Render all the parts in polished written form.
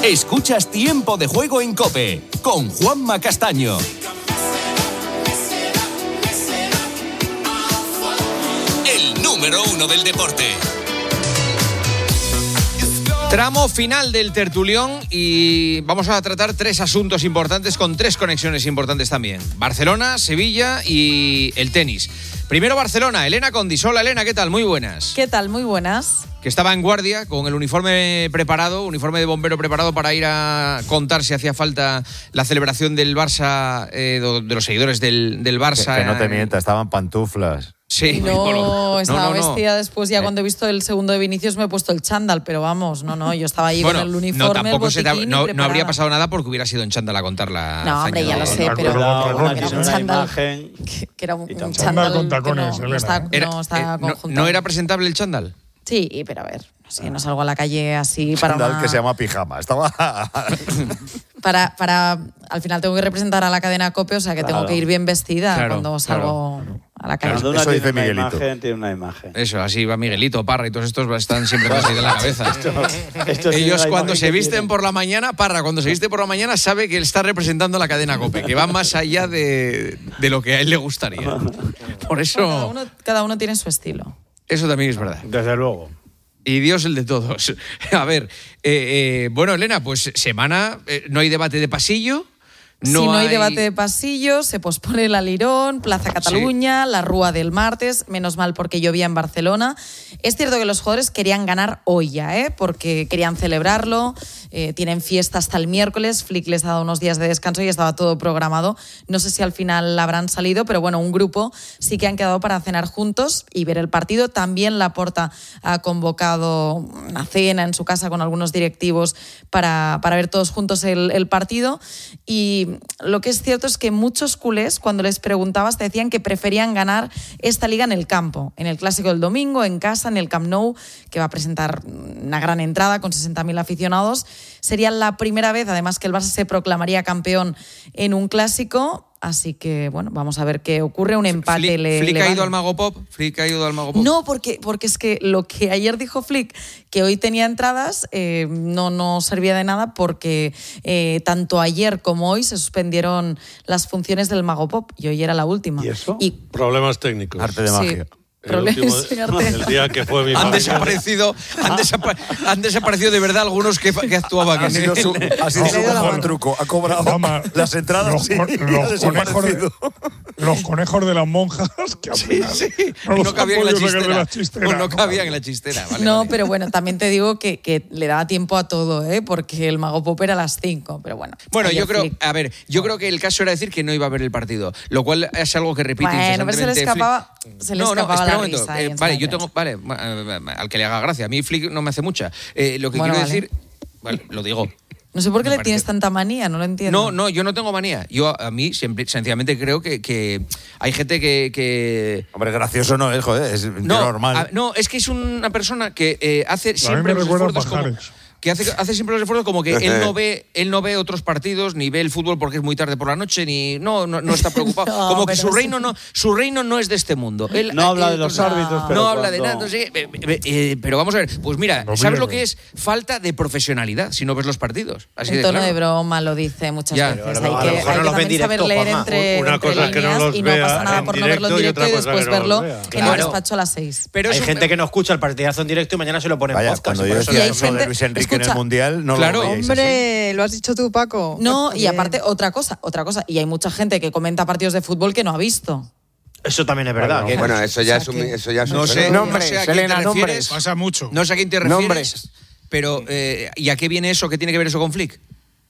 Escuchas Tiempo de Juego en COPE con Juanma Castaño. El número 1 del deporte. Tramo final del tertulión y vamos a tratar 3 asuntos importantes con 3 conexiones importantes también. Barcelona, Sevilla y el tenis. Primero Barcelona, Elena Condis. Hola Elena, ¿qué tal? Muy buenas. ¿Qué tal? Muy buenas. Que estaba en guardia con el uniforme preparado, uniforme de bombero preparado para ir a contar si hacía falta la celebración del Barça, de los seguidores del Barça. Que no te mientas, estaban pantuflas. Sí, estaba vestida después, ya cuando he visto el segundo de Vinicius me he puesto el chándal, pero vamos, yo estaba ahí con el uniforme, tampoco el botiquín no habría pasado nada porque hubiera sido en chándal a contar la No, hombre, ya lo sé, pero era un chándal que era un chándal con tacones, no estaba conjuntado. ¿No era presentable el chándal? Sí, pero a ver, no salgo a la calle así para chándal que se llama pijama, estaba... para al final tengo que representar a la cadena COPE, o sea que tengo que ir bien vestida cuando salgo a la calle. Eso dice Miguelito. Tiene una imagen. Eso, así va Miguelito, Parra y todos estos están siempre con así de la cabeza. Ellos cuando se visten por la mañana, Parra cuando se viste por la mañana sabe que él está representando a la cadena COPE, que va más allá de lo que a él le gustaría. Por eso... Cada uno tiene su estilo. Eso también es verdad. Desde luego. Y Dios el de todos. A ver, bueno, Elena, pues semana, no hay debate de pasillo. No hay debate de pasillo, se pospone el Alirón, Plaza Cataluña, la Rúa del martes, menos mal porque llovía en Barcelona. Es cierto que los jugadores querían ganar hoy ya, porque querían celebrarlo, tienen fiesta hasta el miércoles, Flick les ha dado unos días de descanso y estaba todo programado. No sé si al final habrán salido, pero bueno, un grupo sí que han quedado para cenar juntos y ver el partido. También Laporta ha convocado una cena en su casa con algunos directivos para ver todos juntos el partido. Y lo que es cierto es que muchos culés, cuando les preguntabas, te decían que preferían ganar esta liga en el campo, en el Clásico del domingo, en casa, en el Camp Nou, que va a presentar una gran entrada con 60.000 aficionados. Sería la primera vez, además, que el Barça se proclamaría campeón en un Clásico. Así que, bueno, vamos a ver qué ocurre. Un empate ¿Flick ha ido al Mago Pop? ¿Flick ha ido al Mago Pop? No, porque es que lo que ayer dijo Flick, que hoy tenía entradas, no servía de nada porque tanto ayer como hoy se suspendieron las funciones del Mago Pop y hoy era la última. ¿Y eso? Problemas técnicos. Arte de magia. El día que fue mi han desaparecido de verdad algunos que actuaban. Ha sido su mejor truco. Ha cobrado las entradas. Los conejos de las monjas que al final no cabían en la chistera. Vale. Pero bueno, también te digo que le daba tiempo a todo, porque el Mago Pop era a las 5, pero bueno. Bueno, yo creo que el caso era decir que no iba a haber el partido, lo cual es algo que repite incesantemente. Pero se le escapaba la risa. Vale, yo tengo... Vale, al que le haga gracia. A mí Flick no me hace mucha. Lo que quiero decir... Vale, lo digo. No sé por qué le tienes tanta manía, no lo entiendo. No, yo no tengo manía. A mí sencillamente creo que hay gente que... Hombre, gracioso no es, joder, es normal. No, es que es una persona que hace siempre los esfuerzos como... Que hace siempre los esfuerzos como que él no ve otros partidos, ni ve el fútbol porque es muy tarde por la noche, ni no está preocupado. Como que su reino no es de este mundo. Él no habla de los árbitros, pero no habla de nada. Pero vamos a ver, pues mira, ¿sabes lo que es? Falta de profesionalidad si no ves los partidos. Así en tono de broma lo dice muchas veces. Hay que también saber leer entre líneas y no pasa nada por no verlo en directo y después verlo en el despacho a las 6. Hay gente que no escucha el partidazo en directo y mañana se lo pone en podcast. Cuando yo decía eso de Luis Enrique en el Mundial, no lo veíais hombre, así. Lo has dicho tú, Paco. No, y aparte, otra cosa. Y hay mucha gente que comenta partidos de fútbol que no ha visto. Eso también es verdad. Bueno, eso ya es no sé a quién te refieres. Pasa mucho. No sé a quién te refieres. Pero, ¿y a qué viene eso? ¿Qué tiene que ver eso con Flick?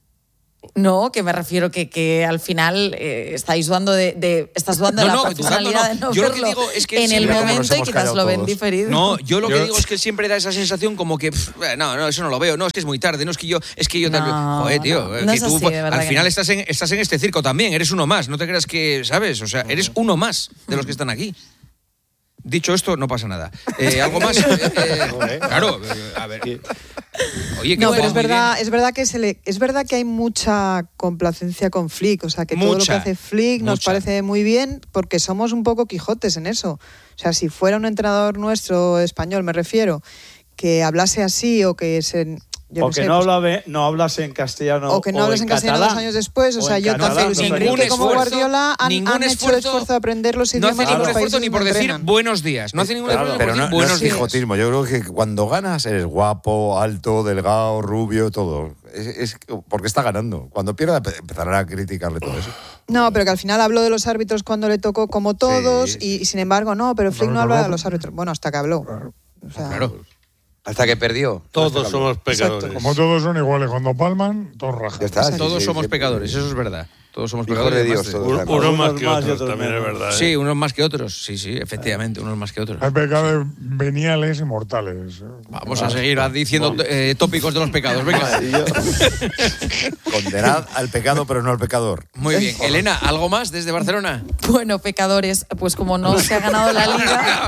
No, que me refiero que al final estáis dudando estás dudando de la profesionalidad de no yo verlo lo que digo es que en el momento y quizás lo ven diferido. No, yo lo que digo es que siempre da esa sensación como que no, eso no lo veo, no, es que es muy tarde, no, es que yo joder, tío, no que es tú así, al final estás en este circo también, eres uno más, no te creas que, ¿sabes? O sea, eres uno más de los que están aquí. Dicho esto, no pasa nada. ¿Algo más? Claro, a ver. Oye, no, pero es verdad que hay mucha complacencia con Flick, o sea, que todo lo que hace Flick nos parece muy bien porque somos un poco Quijotes en eso. O sea, si fuera un entrenador nuestro español, me refiero, que hablase así o que Yo o que no hablas en castellano. O que no hablas en castellano 2 años después. O sea, yo tanto Luis Enrique como Guardiola han hecho el esfuerzo de aprender los idiomas. No hace ningún esfuerzo ni por decir buenos días. No hace ningún esfuerzo por decir buenos días. No es quijotismo. Yo creo que cuando ganas eres guapo, alto, delgado, rubio, todo. Es porque está ganando. Cuando pierda empezarán a criticarle todo eso. No, pero que al final habló de los árbitros cuando le tocó como todos y sin embargo no, pero Flick no habla de los árbitros. Bueno, hasta que habló. O sea, claro. Hasta que perdió. Todos somos pecadores. Exacto. Como todos son iguales, cuando palman, todos rajan. Todos somos pecadores, eso es verdad. Todos somos pecadores. De Dios, todos. Unos más que otros, también es verdad. Sí, unos más que otros. Sí, efectivamente, unos más que otros. Hay pecados veniales y mortales. Vamos a seguir diciendo tópicos de los pecados. Venga. Condenad al pecado, pero no al pecador. Muy bien. Elena, ¿algo más desde Barcelona? Bueno, pecadores, pues como no se ha ganado la Liga...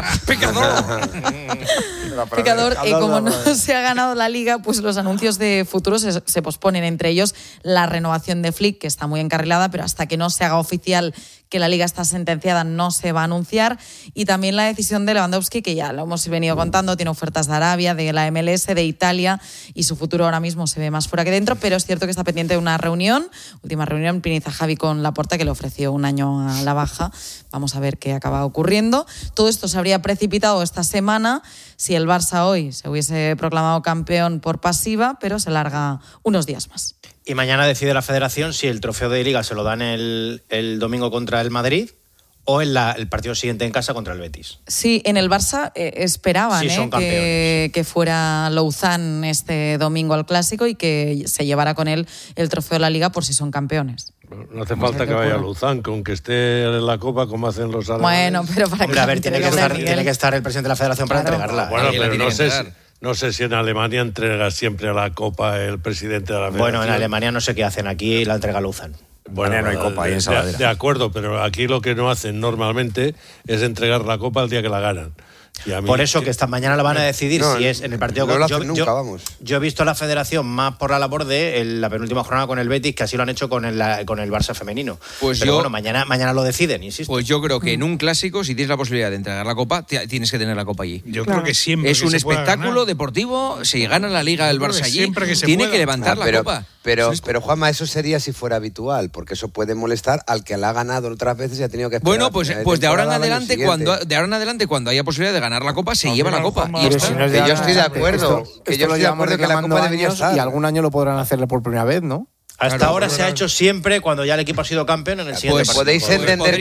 Pecador, como no se ha ganado la Liga, pues los anuncios de futuro se posponen, entre ellos la renovación de Flick, que está muy encarrilada, pero hasta que no se haga oficial que la Liga está sentenciada no se va a anunciar, y también la decisión de Lewandowski, que ya lo hemos venido contando, tiene ofertas de Arabia, de la MLS, de Italia, y su futuro ahora mismo se ve más fuera que dentro, pero es cierto que está pendiente de una última reunión, Piniza Javi con Laporta, que le ofreció 1 año a la baja. Vamos a ver qué acaba ocurriendo. Todo esto se habría precipitado esta semana si el Barça hoy se hubiese proclamado campeón por pasiva, pero se larga unos días más. Y mañana decide la Federación si el trofeo de Liga se lo dan el domingo contra el Madrid o en el partido siguiente en casa contra el Betis. Sí, en el Barça esperaban que fuera Louzán este domingo al Clásico y que se llevara con él el trofeo de la Liga por si son campeones. No hace falta que vaya Louzán, que aunque esté en la Copa como hacen los árabes. Bueno, pero para Hombre, a ver, tiene que estar el presidente de la Federación para entregarla. Bueno, pero no sé si en Alemania entrega siempre a la Copa el presidente de la Federación. Bueno, en Alemania no sé qué hacen, aquí la entrega Louzán. Bueno, no hay Copa ahí en Sabadell. De acuerdo, pero aquí lo que no hacen normalmente es entregar la Copa el día que la ganan. Por eso que esta mañana la van a decidir si es en el partido. No lo hacen nunca, vamos. Yo he visto a la Federación más por la labor de la penúltima jornada con el Betis, que así lo han hecho con el Barça femenino. Pero bueno, mañana lo deciden, insisto. Pues yo creo que en un clásico, si tienes la posibilidad de entregar la Copa, tienes que tener la Copa allí. Yo creo que siempre es un espectáculo deportivo. Si gana la Liga el Barça allí, tiene que levantar la Copa. Pero Juanma, eso sería si fuera habitual, porque eso puede molestar al que la ha ganado otras veces y ha tenido que esperar. Bueno, pues de ahora en adelante, cuando haya posibilidad de ganar la Copa, se lleva la Copa. Y yo estoy de acuerdo. Que yo estoy de acuerdo que la Copa debería estar. Y algún año lo podrán hacerle por primera vez, ¿no? Hasta ahora se ha hecho siempre cuando ya el equipo ha sido campeón en el siguiente partido. Podéis entender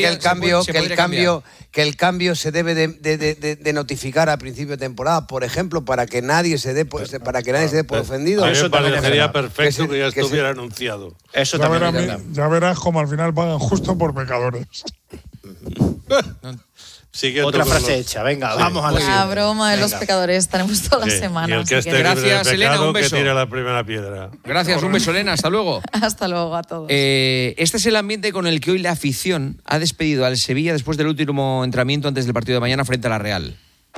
que el cambio se debe de notificar a principio de temporada, por ejemplo, para que nadie se dé por ofendido. A mí me parecería perfecto que ya estuviera anunciado. Eso ya también. Ya verás como al final pagan justo por pecadores. Otra frase hecha, venga, vamos a la broma de los pecadores, estaremos toda la semana. Y el que esté gracias, Elena, un beso. Que tire la primera piedra. Gracias, un beso, Elena, hasta luego. Hasta luego a todos. Este es el ambiente con el que hoy la afición ha despedido al Sevilla después del último entrenamiento antes del partido de mañana frente a la Real.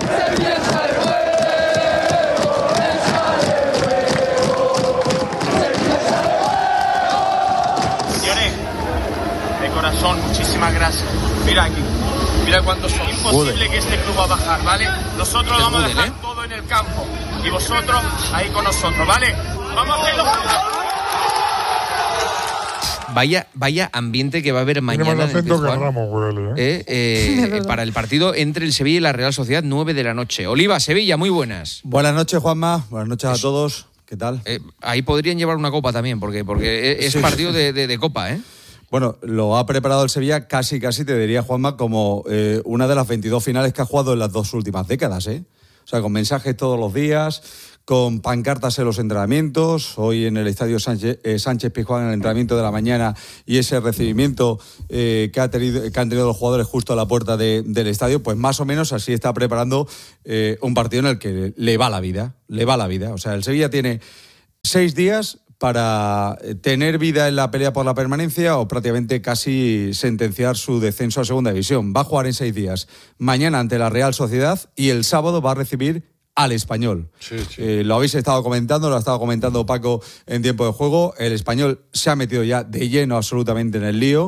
Señores, de corazón, muchísimas gracias. Mira aquí. Mira cuántos son. Es imposible que este club va a bajar, ¿vale? Nosotros vamos a dejar todo en el campo. Y vosotros ahí con nosotros, ¿vale? Vamos a hacerlo. Vaya ambiente que va a haber mañana en el Pizjuán, para el partido entre el Sevilla y la Real Sociedad, 9 de la noche. Oliva, Sevilla, muy buenas. Buenas noches, Juanma. Buenas noches a todos. ¿Qué tal? Ahí podrían llevar una copa también, porque es partido de copa, ¿eh? Bueno, lo ha preparado el Sevilla casi te diría, Juanma, como una de las 22 finales que ha jugado en las 2 últimas décadas, ¿eh? O sea, con mensajes todos los días, con pancartas en los entrenamientos, hoy en el estadio Sánchez Pizjuán en el entrenamiento de la mañana y ese recibimiento que han tenido los jugadores justo a la puerta del estadio, pues más o menos así está preparando un partido en el que le va la vida. O sea, el Sevilla tiene 6 días para tener vida en la pelea por la permanencia o prácticamente casi sentenciar su descenso a segunda división. Va a jugar en 6 días. Mañana ante la Real Sociedad y el sábado va a recibir al Español. Sí. Lo habéis estado comentando, lo ha estado comentando Paco en tiempo de juego. El Español se ha metido ya de lleno absolutamente en el lío.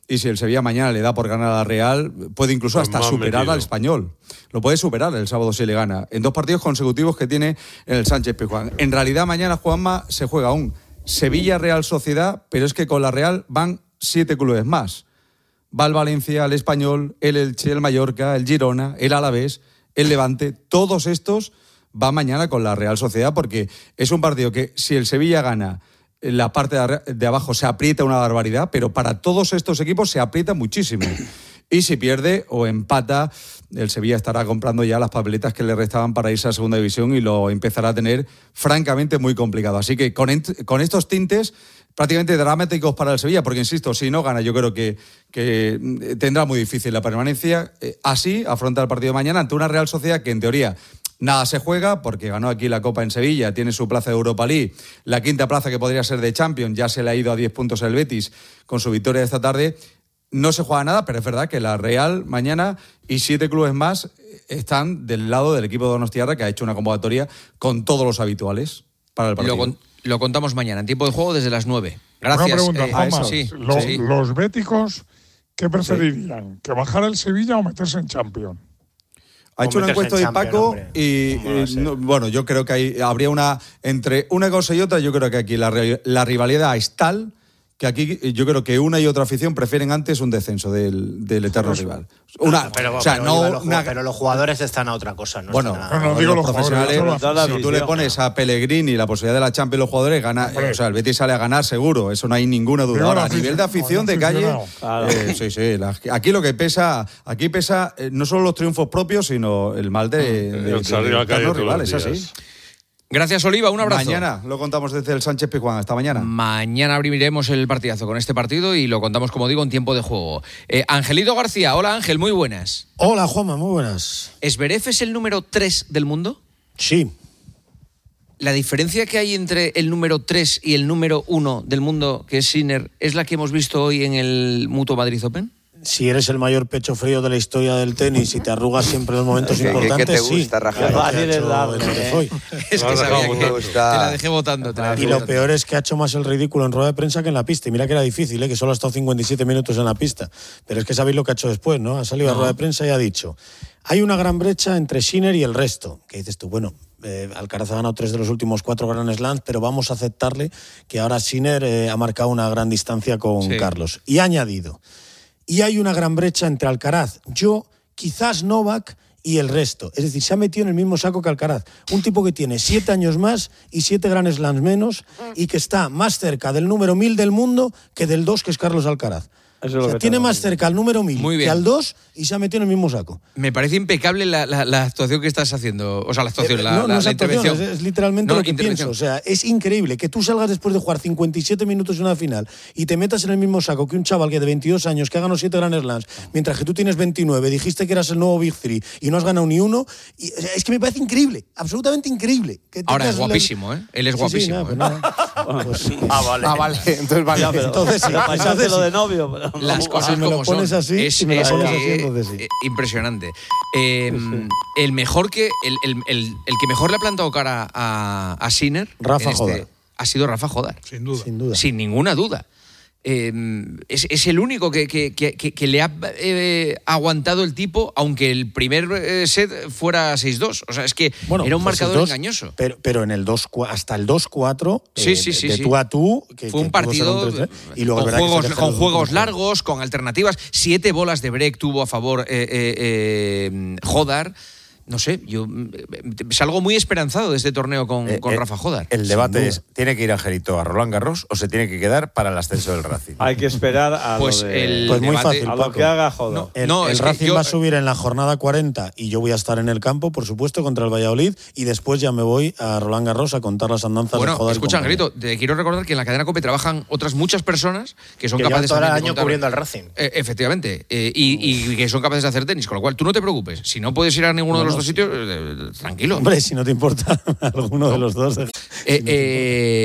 Y si el Sevilla mañana le da por ganar a la Real, puede incluso hasta superar al Español. Lo puede superar el sábado si le gana. En 2 partidos consecutivos que tiene en el Sánchez-Pizjuán. En realidad mañana, Juanma, se juega un Sevilla-Real Sociedad, pero es que con la Real van 7 clubes más. Va el Valencia, el Español, el Elche, el Mallorca, el Girona, el Alavés, el Levante. Todos estos van mañana con la Real Sociedad porque es un partido que si el Sevilla gana, la parte de abajo se aprieta una barbaridad, pero para todos estos equipos se aprieta muchísimo. Y si pierde o empata, el Sevilla estará comprando ya las papeletas que le restaban para irse a segunda división y lo empezará a tener francamente muy complicado. Así que con estos tintes prácticamente dramáticos para el Sevilla, porque insisto, si no gana yo creo que tendrá muy difícil la permanencia. Así afronta el partido de mañana ante una Real Sociedad que en teoría nada se juega porque ganó aquí la Copa en Sevilla, tiene su plaza de Europa League, la 5ª plaza que podría ser de Champions, ya se le ha ido a 10 puntos el Betis con su victoria de esta tarde. No se juega nada, pero es verdad que la Real mañana y 7 clubes más están del lado del equipo de Donostiarra, que ha hecho una convocatoria con todos los habituales para el partido. Lo contamos mañana, en tiempo de juego desde las 9. Gracias. Una pregunta, Juanma. Sí. Los béticos, ¿qué preferirían? ¿Que bajara el Sevilla o meterse en Champions? Ha hecho una encuesta de Paco y bueno, yo creo que habría entre una cosa y otra, yo creo que aquí la rivalidad es tal que aquí yo creo que una y otra afición prefieren antes un descenso del eterno rival. Pero los jugadores están a otra cosa. No digo los profesionales. Si tú le pones a Pellegrini la posibilidad de la Champions, los jugadores ganan. O sea, el Betis sale a ganar seguro, eso no hay ninguna duda. Ahora, a nivel de afición de calle, aquí lo que pesa, no solo los triunfos propios, sino el mal de los rivales, así. Gracias, Oliva. Un abrazo. Mañana lo contamos desde el Sánchez-Pizjuán. Hasta mañana. Mañana abriremos el partidazo con este partido y lo contamos, como digo, en tiempo de juego. Angelito García. Hola, Ángel. Muy buenas. Hola, Juanma. Muy buenas. ¿Zverev es el número 3 del mundo? Sí. ¿La diferencia que hay entre el número 3 y el número 1 del mundo, que es Sinner, es la que hemos visto hoy en el Mutua Madrid Open? Si eres el mayor pecho frío de la historia del tenis y te arrugas siempre en los momentos importantes, ¿qué te gusta, Rafael? Es que sabía que te la dejé votando. Y lo peor es que ha hecho más el ridículo en rueda de prensa que en la pista. Y mira que era difícil, que solo ha estado 57 minutos en la pista. Pero es que sabéis lo que ha hecho después, ¿no? Ha salido a rueda de prensa y ha dicho: hay una gran brecha entre Sinner y el resto. ¿Qué dices tú? Bueno, Alcaraz ha ganado 3 de los últimos 4 Grand Slams, pero vamos a aceptarle que ahora Sinner ha marcado una gran distancia con Carlos. Y ha añadido: y hay una gran brecha entre Alcaraz, yo, quizás Novak y el resto. Es decir, se ha metido en el mismo saco que Alcaraz. Un tipo que tiene 7 años más y 7 Grand Slams menos y que está más cerca del número 1000 del mundo que del 2, que es Carlos Alcaraz. O sea, tiene más cerca al número 1000 que al 2 y se ha metido en el mismo saco. Me parece impecable la actuación que estás haciendo. O sea, la actuación, no es intervención. Es literalmente lo que pienso. O sea, es increíble que tú salgas después de jugar 57 minutos en una final y te metas en el mismo saco que un chaval que de 22 años que ha ganado 7 Grand Slams, mientras que tú tienes 29, dijiste que eras el nuevo Big Three y no has ganado ni uno. Y, o sea, es que me parece increíble, absolutamente increíble. Ahora es guapísimo, ¿eh? Él es guapísimo. Pues sí. Vale. Entonces vale. Entonces sí. Entonces lo de novio. Las cosas si me como lo pones son. así, es impresionante. El mejor que el que mejor le ha plantado cara a Sinner ha sido Rafa Jodar. Sin duda. Sin ninguna duda. Es el único que le ha aguantado el tipo, aunque el primer set fuera 6-2. O sea, es que era un marcador engañoso. Pero en el 2, hasta el 2-4, de tú a tú, que fue un partido y luego con juegos largos, con alternativas. 7 bolas de break tuvo a favor Jodar. No sé, yo salgo muy esperanzado de este torneo con Rafa Jodar. El debate es, ¿tiene que ir Angelito a Roland Garros o se tiene que quedar para el ascenso del Racing? Hay que esperar a pues muy fácil, a lo que haga Jodar. El Racing va a subir en la jornada 40 y yo voy a estar en el campo, por supuesto, contra el Valladolid, y después ya me voy a Roland Garros a contar las andanzas de Jodar. Escucha, Angelito, te quiero recordar que en la cadena COPE trabajan otras muchas personas que son capaces todo de el año cubriendo al Racing. Efectivamente, y que son capaces de hacer tenis, con lo cual tú no te preocupes. Si no puedes ir a ninguno de los dos sitios, tranquilo. Hombre, si no te importa alguno de los dos.